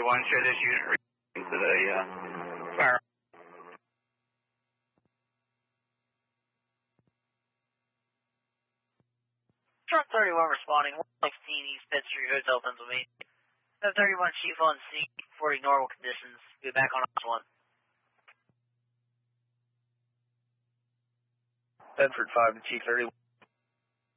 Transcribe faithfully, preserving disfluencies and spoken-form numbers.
thirty-one should issue to the uh, fire. Truck thirty-one responding, one sixteen East Pitt Street, Hotel, Pennsylvania. seven thirty-one Chief on C, reporting normal conditions. Be back on Ops one. Bedford five to Chief thirty-one.